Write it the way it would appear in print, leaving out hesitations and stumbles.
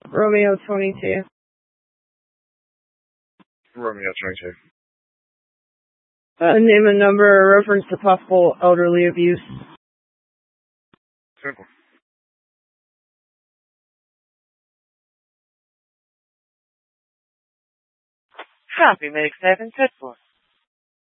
Romeo 22. Romeo 22. Name and number in reference to possible elderly abuse. Simple. Copy, Medic 7, set forth.